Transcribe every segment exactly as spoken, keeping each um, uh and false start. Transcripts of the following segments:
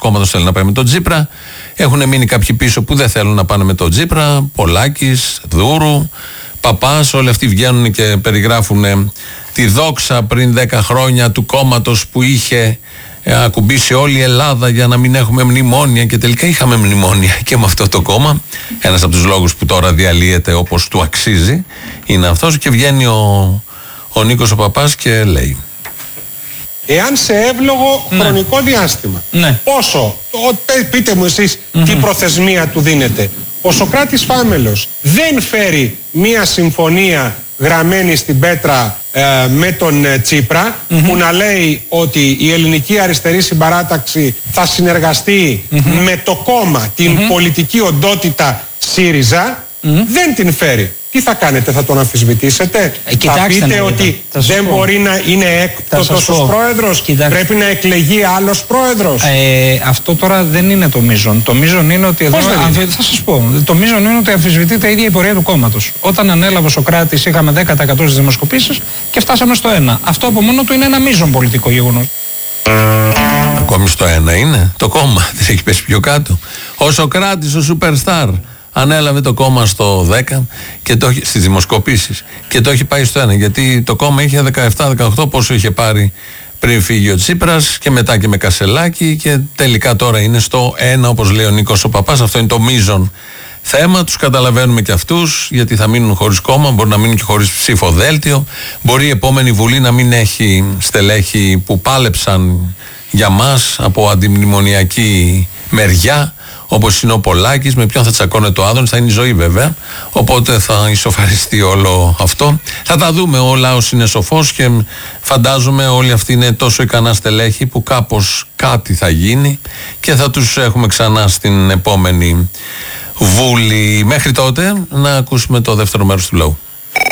κόμματος θέλει να πάει με τον Τσίπρα. Έχουν μείνει κάποιοι πίσω που δεν θέλουν να πάνε με τον Τσίπρα. Πολάκης, Δούρου, Παπάς. Όλοι αυτοί βγαίνουν και περιγράφουν τη δόξα πριν δέκα χρόνια του κόμματος που είχε ακουμπήσει όλη η Ελλάδα για να μην έχουμε μνημόνια, και τελικά είχαμε μνημόνια και με αυτό το κόμμα. Ένας από τους λόγους που τώρα διαλύεται όπως του αξίζει είναι αυτός, και βγαίνει ο, ο Νίκος ο Παπάς και λέει: εάν σε εύλογο ναι. χρονικό διάστημα, ναι. πόσο, πείτε μου εσείς mm-hmm. τι προθεσμία του δίνεται, ο Σωκράτης Φάμελος δεν φέρει μία συμφωνία γραμμένη στην πέτρα ε, με τον ε, Τσίπρα mm-hmm. που να λέει ότι η ελληνική αριστερή συμπαράταξη θα συνεργαστεί mm-hmm. με το κόμμα, την mm-hmm. πολιτική οντότητα ΣΥΡΙΖΑ, mm-hmm. δεν την φέρει. Τι θα κάνετε, θα τον αμφισβητήσετε, ε, θα πείτε ότι δεν πω. μπορεί να είναι έκτοτος ως πρόεδρος, κοιτάξτε. πρέπει να εκλεγεί άλλος πρόεδρος. Ε, αυτό τώρα δεν είναι το μείζον. Το μείζον είναι ότι εδώ, αμφι... θα σας πω, το μείζον είναι ότι αμφισβητείται η ίδια η πορεία του κόμματος. Όταν ανέλαβε ο Σωκράτης είχαμε δέκα τοις εκατό στις δημοσκοπήσεις και φτάσαμε στο ένα. Αυτό από μόνο του είναι ένα μείζον πολιτικό γεγονός. Ακόμη στο ένα είναι το κόμμα, δεν έχει πέσει πιο κάτω. Ο Σωκράτης, ο superstar, ανέλαβε το κόμμα στο δέκα και το, στις δημοσκοπήσεις, και το έχει πάει στο ένα, γιατί το κόμμα είχε δεκαεπτά δεκαοκτώ πόσο είχε πάρει πριν φύγει ο Τσίπρας, και μετά και με Κασελάκη, και τελικά τώρα είναι στο ένα, όπως λέει ο Νίκος ο Παπάς. Αυτό είναι το μείζον θέμα. Τους καταλαβαίνουμε και αυτούς, γιατί θα μείνουν χωρίς κόμμα, μπορεί να μείνουν και χωρίς ψηφοδέλτιο, μπορεί η επόμενη Βουλή να μην έχει στελέχη που πάλεψαν για μας από αντιμνημονιακή μεριά, όπως είναι ο Πολάκης. Με ποιον θα τσακώνεται ο Άδωνης, θα είναι η ζωή βέβαια, οπότε θα ισοφαριστεί όλο αυτό. Θα τα δούμε, ο λαός είναι σοφός και φαντάζομαι όλοι αυτοί είναι τόσο ικανά στελέχη που κάπως κάτι θα γίνει και θα τους έχουμε ξανά στην επόμενη Βούλη. Μέχρι τότε να ακούσουμε το δεύτερο μέρος του λαού.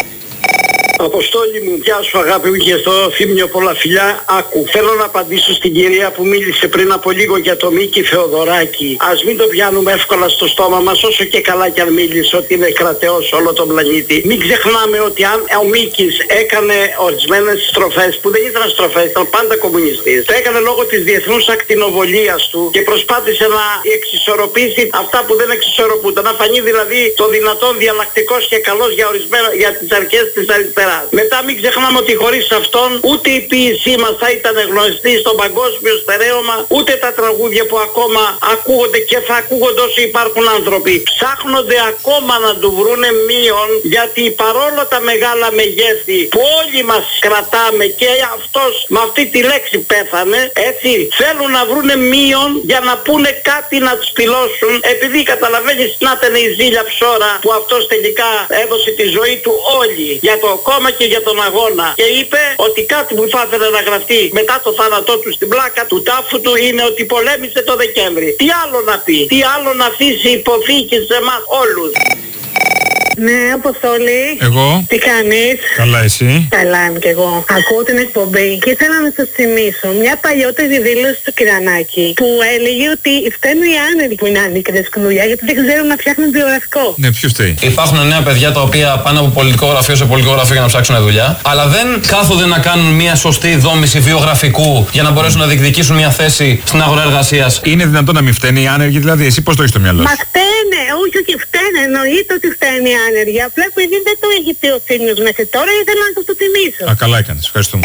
Αποστόλη μου, γεια σου αγάπη μου και στο Θύμιο, πολλά φιλιά. Άκου, θέλω να απαντήσω στην κυρία που μίλησε πριν από λίγο για το Μίκη Θεοδωράκη. Ας μην το πιάνουμε εύκολα στο στόμα μας, όσο και καλά κι αν μίλησε ότι είναι κρατεός όλο τον πλανήτη. Μην ξεχνάμε ότι αν ο Μίκης έκανε ορισμένες στροφές που δεν ήταν στροφές, ήταν πάντα κομμουνιστής, το έκανε λόγω της διεθνούς ακτινοβολίας του και προσπάθησε να εξισορροπήσει αυτά που δεν εξισορροπούνται. Να φανεί δηλαδή το δυνατόν διαλλακτικός και καλός για, ορισμένα, για τις αρχές της αριστεράς. Μετά μην ξεχνάμε ότι χωρίς αυτόν ούτε η ποίησή μας θα ήταν γνωστή στο παγκόσμιο στερέωμα, ούτε τα τραγούδια που ακόμα ακούγονται και θα ακούγονται όσο υπάρχουν άνθρωποι. Ψάχνονται ακόμα να του βρούνε μείον, γιατί παρόλο τα μεγάλα μεγέθη που όλοι μας κρατάμε και αυτός με αυτή τη λέξη πέθανε, έτσι, θέλουν να βρούνε μείον για να πούνε κάτι να τους πυλώσουν, επειδή καταλαβαίνεις να ήταν η ζήλια ψώρα που αυτός τελικά έδωσε τη ζωή του όλη για το κόμμα και για τον αγώνα, και είπε ότι κάτι που θα ήθελε να γραφτεί μετά το θάνατό του στην πλάκα του τάφου του είναι ότι πολέμησε το Δεκέμβρη. Τι άλλο να πει, τι άλλο να αφήσει υποθήκη σε εμάς όλους. Ναι, Αποστόλη. Εγώ. Τι κάνεις? Καλά, εσύ? Καλά είμαι κι εγώ. Ακούω την εκπομπή και ήθελα να σας θυμίσω μια παλιότερη δήλωση του Κυρανάκη που έλεγε ότι φταίνουν οι άνεργοι που είναι άνεργοι και δουλειά γιατί δεν ξέρουν να φτιάχνουν βιογραφικό. Ναι, ποιος φταίει? Υπάρχουν νέα παιδιά τα οποία πάνε από πολιτικό γραφείο σε πολιτικό γραφείο για να ψάξουν δουλειά, αλλά δεν κάθονται να κάνουν μια σωστή δόμηση βιογραφικού για να μπορέσουν να διεκδικήσουν μια θέση στην αγορά εργασίας. Είναι δυνατόν να μην φταίνει οι άνεργοι, δηλαδή? Εσύ πώς το έχεις στο μυαλό σου? Μα φταίνε, όχι ότι φταίνε, εννοείται ότι φταίνε οι άνεργοι. Απλά επειδή δεν το έχει πει ο Θήμιος μέχρι τώρα, ήθελα να σας το θυμίσω. Α, καλά έκανες, ευχαριστούμε.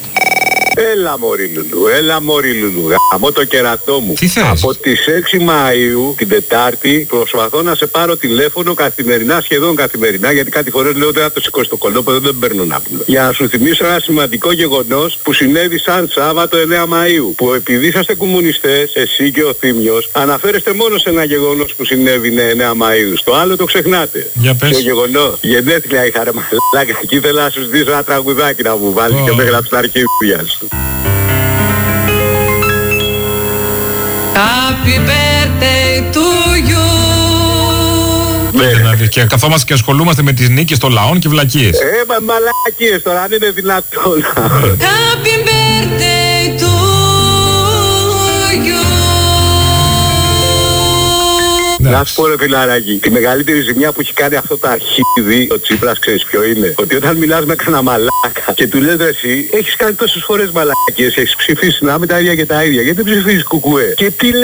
Έλα μωρή Λουλού, έλα μωρή Λουλού, γαμώ το κερατό μου. Τι θες? Από τις έξι Μαΐου, την Τετάρτη, προσπαθώ να σε πάρω τηλέφωνο καθημερινά, σχεδόν καθημερινά, γιατί κάτι φορές λέω δεν θα το σηκώσει το κολόπεδο, δεν παίρνω ναύπλο. Για να σου θυμίσω ένα σημαντικό γεγονός που συνέβη σαν Σάββατο εννέα Μαΐου. Που επειδή είσαστε κομμουνιστές, εσύ και ο Θήμιος, αναφέρεστε μόνο σε ένα γεγονός που συνέβη εννέα Μαΐου. Στο άλλο το ξεχνάτε. Για πες. Το γεγονός. Γενέθλια είχα ρε μαλάκα, και ήθελα να σου ζητήσω ένα τραγουδάκι να μου βάλεις oh. και με έγραψε τα αρχίδια σου. Happy birthday to you. Ναι. Και καθόμαστε και ασχολούμαστε με τις νίκες των λαών και βλακίες. Ε, μα μαλακίες τώρα, αν είναι δυνατόν. Happy birthday to you. Να σου πω ρε φιλαράκι, τη μεγαλύτερη ζημιά που έχει κάνει αυτό το αρχίδι ο Τσίπρας, ξέρεις ποιο είναι? Ότι όταν μιλάς με κανένα μαλάκα και του λες εσύ, έχεις κάνει τόσες φορές μαλακίες, έχεις ψηφίσει να με τα ίδια και τα ίδια, γιατί δεν ψηφίζεις κουκουέ? Και τι